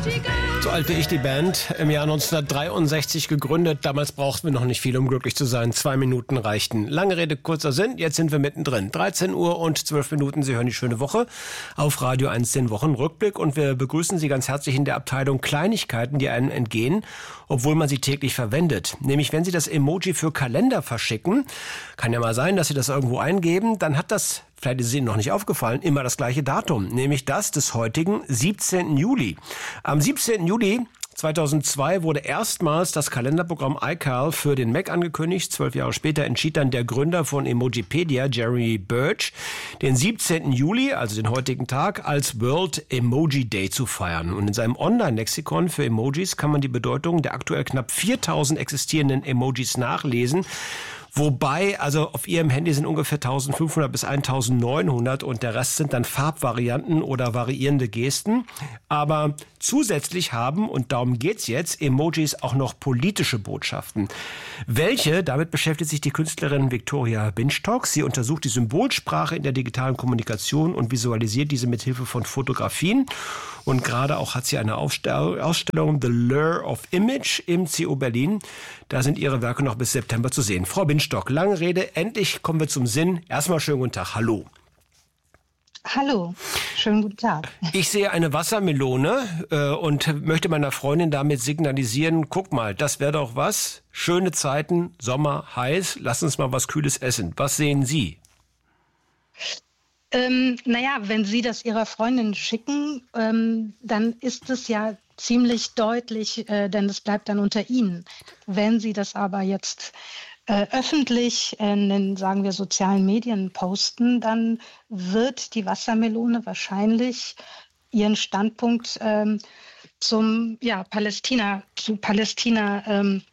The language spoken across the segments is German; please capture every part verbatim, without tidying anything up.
So alt wie ich die Band, im Jahr neunzehnhundertdreiundsechzig gegründet. Damals brauchten wir noch nicht viel, um glücklich zu sein. Zwei Minuten reichten. Lange Rede, kurzer Sinn. Jetzt sind wir mittendrin. dreizehn Uhr und zwölf Minuten. Sie hören die schöne Woche auf Radio eins, den Wochenrückblick. Und wir begrüßen Sie ganz herzlich in der Abteilung Kleinigkeiten, die einem entgehen, obwohl man sie täglich verwendet. Nämlich, wenn Sie das Emoji für Kalender verschicken, kann ja mal sein, dass Sie das irgendwo eingeben, dann hat das, vielleicht ist es Ihnen noch nicht aufgefallen, immer das gleiche Datum, nämlich das des heutigen siebzehnten Juli. Am siebzehnten Juli zweitausendzwei wurde erstmals das Kalenderprogramm iCal für den Mac angekündigt. Zwölf Jahre später entschied dann der Gründer von Emojipedia, Jeremy Birch, den siebzehnten Juli, also den heutigen Tag, als World Emoji Day zu feiern. Und in seinem Online-Lexikon für Emojis kann man die Bedeutung der aktuell knapp viertausend existierenden Emojis nachlesen. Wobei, also auf Ihrem Handy sind ungefähr eintausendfünfhundert bis eintausendneunhundert und der Rest sind dann Farbvarianten oder variierende Gesten. Aber zusätzlich haben, und darum geht's jetzt, Emojis auch noch politische Botschaften. Welche? Damit beschäftigt sich die Künstlerin Victoria Binstock. Sie untersucht die Symbolsprache in der digitalen Kommunikation und visualisiert diese mit Hilfe von Fotografien. Und gerade auch hat sie eine Ausstellung The Lure of Image im C O Berlin. Da sind ihre Werke noch bis September zu sehen. Frau Binstock, lange Rede, endlich kommen wir zum Sinn. Erstmal schönen guten Tag, hallo. Hallo, schönen guten Tag. Ich sehe eine Wassermelone äh, und möchte meiner Freundin damit signalisieren, guck mal, das wäre doch was. Schöne Zeiten, Sommer, heiß, lass uns mal was Kühles essen. Was sehen Sie? Ähm, naja, wenn Sie das Ihrer Freundin schicken, ähm, dann ist es ja ziemlich deutlich, äh, denn es bleibt dann unter Ihnen. Wenn Sie das aber jetzt äh, öffentlich in den, sagen wir, sozialen Medien posten, dann wird die Wassermelone wahrscheinlich ihren Standpunkt ähm, zum ja, Palästina, zu Palästina ähm,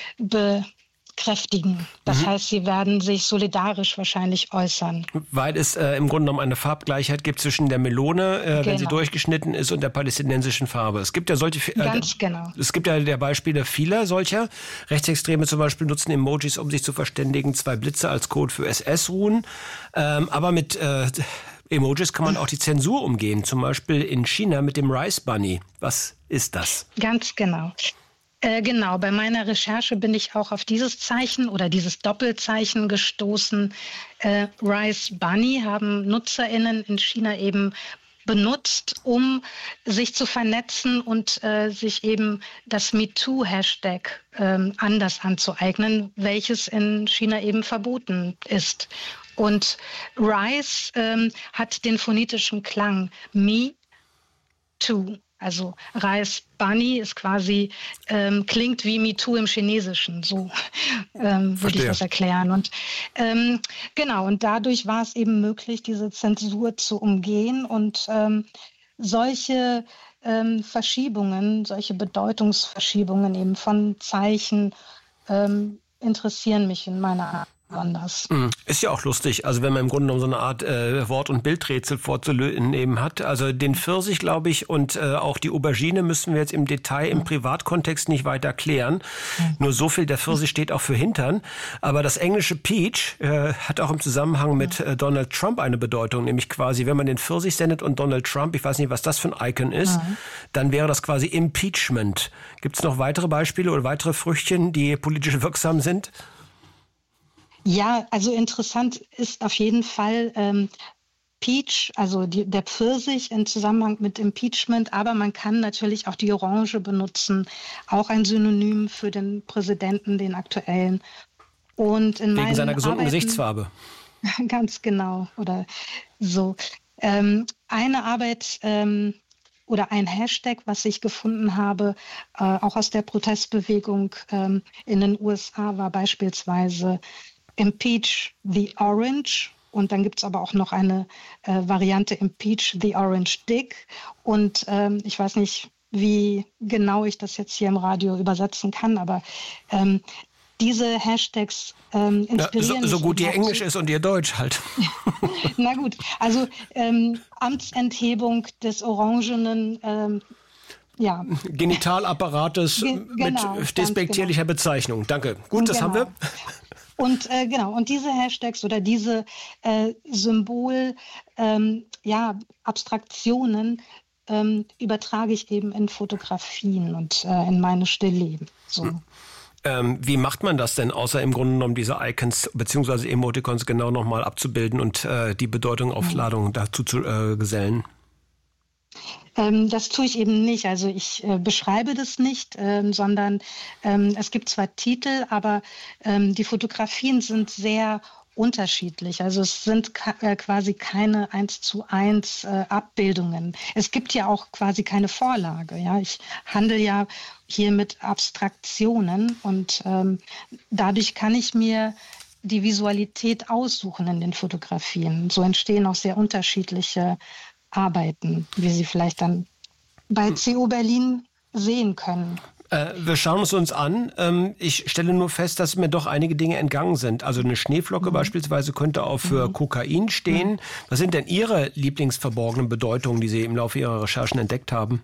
bekräftigen. Das mhm. heißt, sie werden sich solidarisch wahrscheinlich äußern. Weil es äh, im Grunde genommen eine Farbgleichheit gibt zwischen der Melone, äh, genau. wenn sie durchgeschnitten ist, und der palästinensischen Farbe. Es gibt ja solche, äh, Ganz genau. Es gibt ja der Beispiele vieler solcher. Rechtsextreme zum Beispiel nutzen Emojis, um sich zu verständigen. Zwei Blitze als Code für S S-Ruhen. Ähm, aber mit äh, Emojis kann man auch die Zensur umgehen. Zum Beispiel in China mit dem Rice Bunny. Was ist das? Ganz genau. Äh, genau, bei meiner Recherche bin ich auch auf dieses Zeichen oder dieses Doppelzeichen gestoßen. Äh, Rice Bunny haben NutzerInnen in China eben benutzt, um sich zu vernetzen und äh, sich eben das MeToo-Hashtag äh, anders anzueignen, welches in China eben verboten ist. Und Rice ähm, hat den phonetischen Klang Me Too. Also Rice Bunny ist quasi, ähm, klingt wie MeToo im Chinesischen, so ähm, würde ich das erklären. Und ähm, genau, und dadurch war es eben möglich, diese Zensur zu umgehen und ähm, solche ähm, Verschiebungen, solche Bedeutungsverschiebungen eben von Zeichen ähm, interessieren mich in meiner Art. Anders. Ist ja auch lustig, also wenn man im Grunde genommen so eine Art äh, Wort- und Bildrätsel vorzunehmen hat. Also den Pfirsich, glaube ich, und äh, auch die Aubergine müssen wir jetzt im Detail, im Privatkontext nicht weiter klären. Mhm. Nur so viel, der Pfirsich steht auch für Hintern. Aber das englische Peach äh, hat auch im Zusammenhang mit äh, Donald Trump eine Bedeutung. Nämlich quasi, wenn man den Pfirsich sendet und Donald Trump, ich weiß nicht, was das für ein Icon ist, mhm. dann wäre das quasi Impeachment. Gibt es noch weitere Beispiele oder weitere Früchtchen, die politisch wirksam sind? Ja, also interessant ist auf jeden Fall ähm, Peach, also die, der Pfirsich im Zusammenhang mit Impeachment, aber man kann natürlich auch die Orange benutzen, auch ein Synonym für den Präsidenten, den aktuellen. Und in Wegen seiner gesunden Arbeiten, Gesichtsfarbe. Ganz genau, oder so. Ähm, eine Arbeit ähm, oder ein Hashtag, was ich gefunden habe, äh, auch aus der Protestbewegung ähm, in den U S A, war beispielsweise Impeach the Orange, und dann gibt es aber auch noch eine äh, Variante Impeach the Orange Dick, und ähm, ich weiß nicht, wie genau ich das jetzt hier im Radio übersetzen kann, aber ähm, diese Hashtags ähm, inspirieren ja, mich. so, so gut ihr Englisch ist und ihr Deutsch halt. Na gut, also ähm, Amtsenthebung des orangenen ähm, ja. Genitalapparates Ge- genau, mit despektierlicher genau. Bezeichnung. Danke. Gut, das genau. haben wir. Und äh, genau, und diese Hashtags oder diese äh, Symbol, ähm, ja, Abstraktionen ähm, übertrage ich eben in Fotografien und äh, in meine Stillleben. So. Hm. Ähm, wie macht man das denn, außer im Grunde genommen diese Icons bzw. Emoticons genau nochmal abzubilden und äh, die Bedeutung auf Ladung dazu zu äh, gesellen? Ähm, das tue ich eben nicht. Also ich äh, beschreibe das nicht, ähm, sondern ähm, es gibt zwar Titel, aber ähm, die Fotografien sind sehr unterschiedlich. Also es sind ka- äh, quasi keine eins zu eins äh, Abbildungen. Es gibt ja auch quasi keine Vorlage. Ja, ich handle ja hier mit Abstraktionen und ähm, dadurch kann ich mir die Visualität aussuchen in den Fotografien. So entstehen auch sehr unterschiedliche Arbeiten, wie Sie vielleicht dann bei C O Berlin sehen können. Äh, wir schauen es uns an. Ähm, ich stelle nur fest, dass mir doch einige Dinge entgangen sind. Also eine Schneeflocke mhm. beispielsweise könnte auch für mhm. Kokain stehen. Mhm. Was sind denn Ihre lieblingsverborgenen Bedeutungen, die Sie im Laufe Ihrer Recherchen entdeckt haben?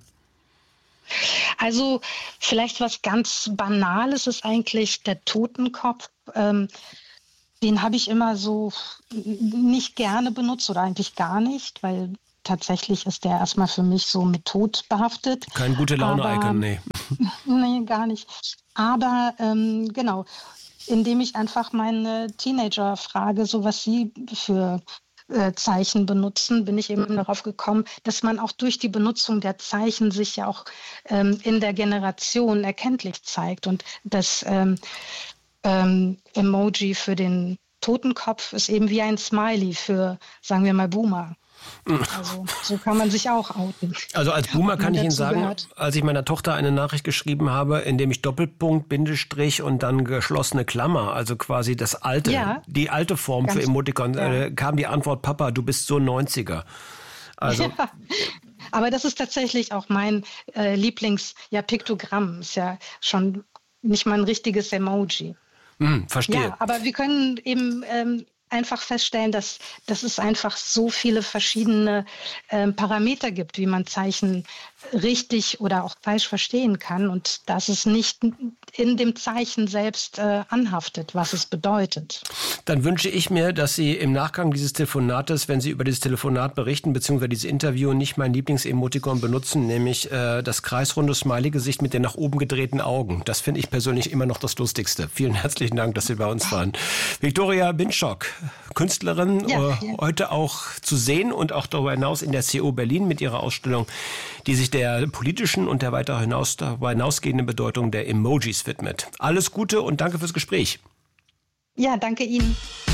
Also vielleicht was ganz Banales ist eigentlich der Totenkopf. Ähm, den habe ich immer so nicht gerne benutzt oder eigentlich gar nicht, weil tatsächlich ist der erstmal für mich so mit Tod behaftet. Kein gute Laune-Icon, nee. Nee, gar nicht. Aber ähm, genau, indem ich einfach meine Teenager frage, so was sie für äh, Zeichen benutzen, bin ich eben darauf gekommen, dass man auch durch die Benutzung der Zeichen sich ja auch ähm, in der Generation erkenntlich zeigt. Und das ähm, ähm, Emoji für den Totenkopf ist eben wie ein Smiley für, sagen wir mal, Boomer. Also so kann man sich auch outen. Also als Boomer kann ich Ihnen sagen, gehört. Als ich meiner Tochter eine Nachricht geschrieben habe, indem ich Doppelpunkt, Bindestrich und dann geschlossene Klammer, also quasi das alte, ja, die alte Form für Emoticon, ja. äh, kam die Antwort, Papa, du bist so neunziger. Also ja. Aber das ist tatsächlich auch mein äh, Lieblings-Piktogramm. Ja, ist ja schon nicht mal ein richtiges Emoji. Hm, verstehe. Ja, aber wir können eben ähm, einfach feststellen, dass, dass es einfach so viele verschiedene äh, Parameter gibt, wie man Zeichen richtig oder auch falsch verstehen kann und dass es nicht in dem Zeichen selbst äh, anhaftet, was es bedeutet. Dann wünsche ich mir, dass Sie im Nachgang dieses Telefonates, wenn Sie über dieses Telefonat berichten, beziehungsweise dieses Interview, nicht mein Lieblings-Emoticon benutzen, nämlich äh, das kreisrunde Smiley-Gesicht mit den nach oben gedrehten Augen. Das finde ich persönlich immer noch das Lustigste. Vielen herzlichen Dank, dass Sie bei uns waren. Viktoria Binschok, Künstlerin, ja, äh, ja. heute auch zu sehen und auch darüber hinaus in der C O Berlin mit ihrer Ausstellung, die sich der politischen und der weiter hinaus, darüber hinausgehenden Bedeutung der Emojis widmet. Alles Gute und danke fürs Gespräch. Ja, danke Ihnen.